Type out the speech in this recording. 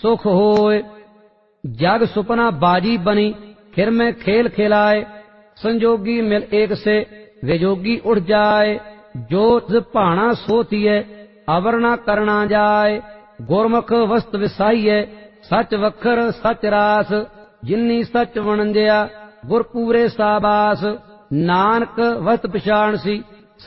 सुख होए। जग सुपना बाजी बनी फिर में खेल खिलाए, संजोगी मिल एक से विजोगी उठ जाए। जो भाना सोतिए अवर न करना जाए, गुरमुख वस्त विसाइए सच वखर सच रास। जिन्नी सच वणंदिया गुर पूरे साबास, नानक वत पछाण सी